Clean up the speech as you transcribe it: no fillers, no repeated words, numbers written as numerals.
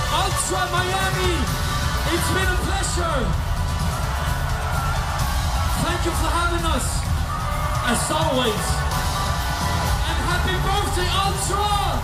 Ultra Miami, it's been a pleasure. Thank you for having us, as always. And happy birthday, Ultra!